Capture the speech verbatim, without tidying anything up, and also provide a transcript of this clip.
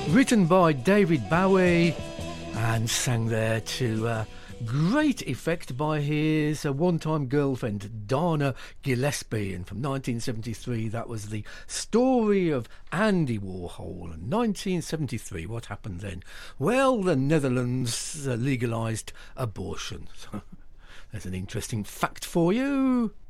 written by David Bowie and sang there to uh, great effect by his uh, one-time girlfriend Dana Gillespie. And from nineteen seventy-three, that was the story of Andy Warhol. And nineteen seventy-three, what happened then? Well, the Netherlands uh, legalised abortion. There's an interesting fact for you.